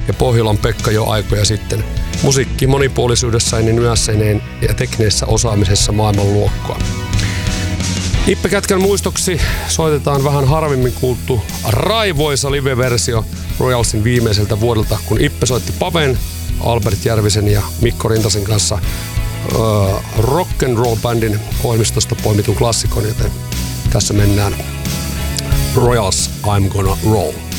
ja Pohjolan Pekka jo aikoja sitten. Musiikki monipuolisuudessaan niin nyanssineen ja teknisessä osaamisessa maailmanluokkaa. Ippe Kätkän muistoksi soitetaan vähän harvemmin kuultu raivoisa live-versio Royalsin viimeiseltä vuodelta, kun Ippe soitti Paven, Albert Järvisen ja Mikko Rintasen kanssa rock'n'roll-bändin ohjelmistosta poimitun klassikon, joten tässä mennään Royals I'm Gonna Roll.